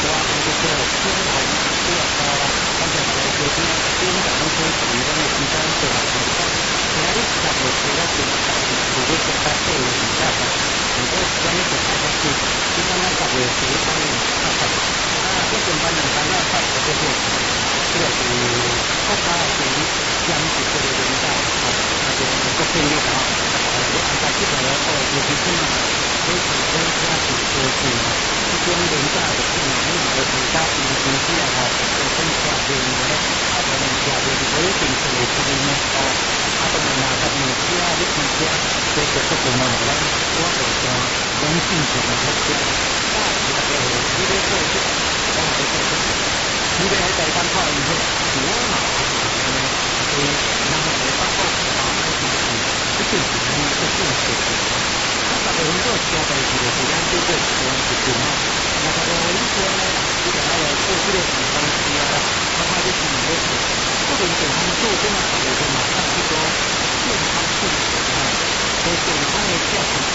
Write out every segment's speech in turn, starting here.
我这个天后这个反正大家就是点咱们可以提供的时间做来提供。今仔日10月初我准备如果做到4月以下的，如果时间你做大概是今年10月初当年大概这上班人大概差不多就是这个是国家的建议，将是这个人家国建议的我按照这个就是这么。所以说，它是就是一种廉价的这种买卖的国家平均起来就分出来的呢，它可能价格是可以定出来的呢，它可能拿到你家的店家，就是这个嘛，咱我就说人性上的这个，大家你得做这，我嘛得做这，你得喺第三块以后，我嘛所以那么我到后这就是你的正确。那个很多小代志就是咱这个是是嘛，那个以前呢，这个还有做这个地方是啊，他怕就是你的是，不能给他们做这么好的马上去说健康性和健康的价值观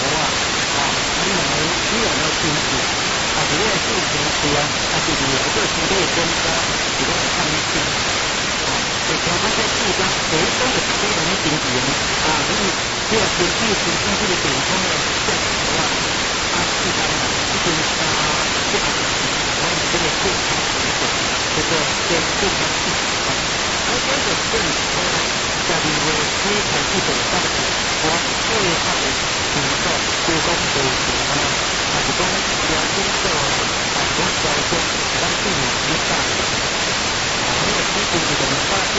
你有没有兴趣？这个是兴趣就是有个体力增加，这个抗力性。就像我在自家谁都有这种经济你这个经济形成这个健康的价值自然一定这个我们这个健康这个健康性而这个健康在里面非常基本上我最好的情况就讲就是是讲要工作讲交通咱避免一大那个基本的发现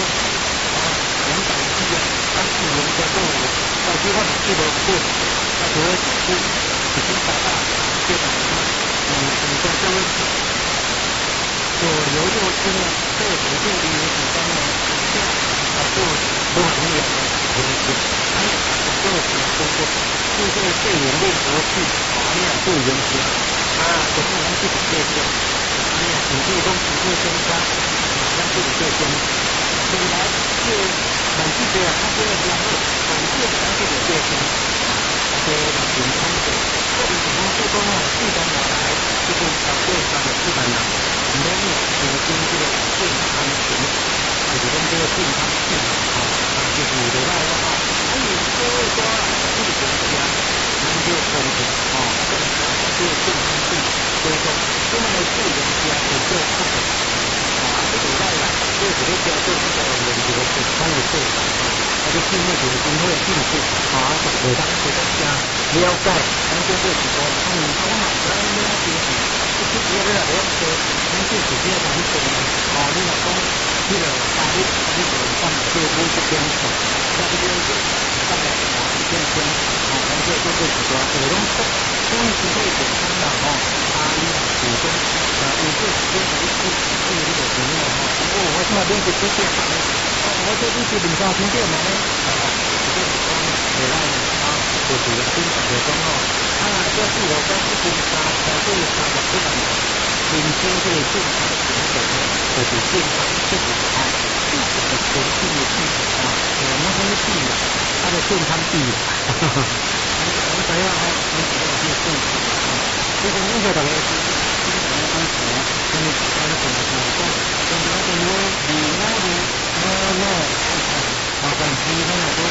200亿当地人的动物到计划的记录是主要是已经达到这个在这个有流入之呢，这个活动的主张呢，都很远的东西，还有这个就是对人类国际对人权怎么样去解决？土地公土地增加，让自己对中，本来就很记得他这个然后很记得他这个对中，这个健康的，这里怎么说都自然而来，就是小对他的自然人，没有普通这个健康型，就是跟这个健康性就是的话还有说这个国家能够公平更加这个健康性，所以说这么的对人家也就不可这个外来对这个标准这个人这个健康的做法这个经济就是经会进步就当这个家了解，咱就是说我嘛咱了解这个了解，咱就是这个咱说你若讲这个大陆这个上这个这边在这边上来健康咱就是说这种中期会健康的你主动有这时间来去这个朋友我现在都是出现我这就是领导听见吗？回来就是经常的讲这是我跟一群这个这个民间这个健康的平衡就是健康自己自己的全新的地那它是地它的健康地我知道我知道这个健康这个那个大概是经常的安全跟你讲的怎么说跟你我麻烦机那个